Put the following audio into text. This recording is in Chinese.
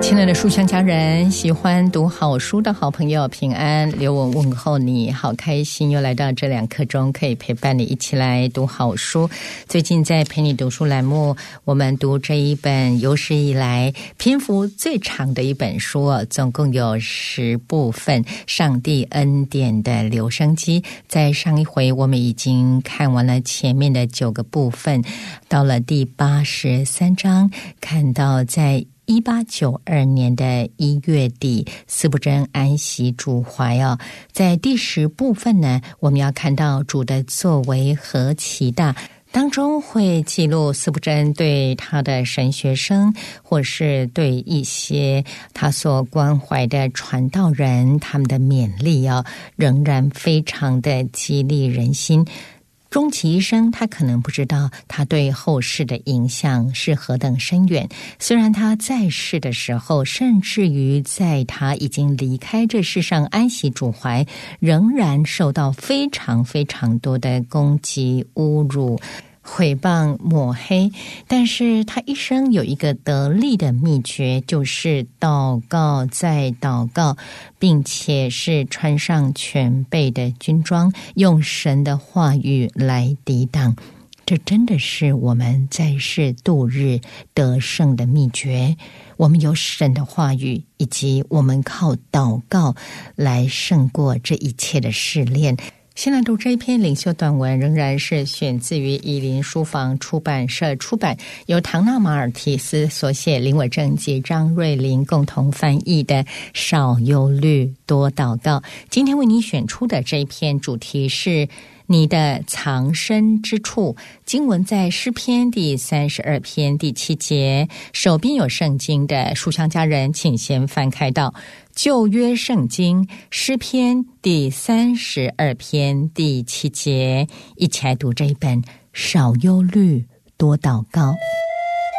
亲爱的书香家人，喜欢读好书的好朋友平安，刘文问候你，好开心又来到这2刻钟，可以陪伴你一起来读好书。最近在陪你读书栏目，我们读这一本有史以来篇幅最长的一本书，总共有10部分，上帝恩典的留声机。在上一回我们已经看完了前面的9个部分，到了第83章，看到在1892年的1月底，司布真安息主怀哦。在第10部分呢，我们要看到主的作为何其大，当中会记录司布真对他的神学生，或是对一些他所关怀的传道人，他们的勉励哦，仍然非常的激励人心。终其一生，他可能不知道他对后世的影响是何等深远。虽然他在世的时候，甚至于在他已经离开这世上安息主怀，仍然受到非常非常多的攻击、侮辱、毁谤、抹黑，但是他一生有一个得力的秘诀，就是祷告再祷告，并且是穿上全备的军装，用神的话语来抵挡。这真的是我们在世度日得胜的秘诀。我们有神的话语，以及我们靠祷告来胜过这一切的试炼。先来读这一篇领袖短文，仍然是选自于以林书房出版社出版，由唐纳马尔提斯所写，林伟正及张瑞麟共同翻译的《少忧虑多祷告》。今天为你选出的这一篇主题是你的藏身之处，经文在诗篇第32篇第7节。手边有圣经的书香家人，请先翻开到旧约圣经诗篇第32篇第7节，一起来读这一本少忧虑多祷告。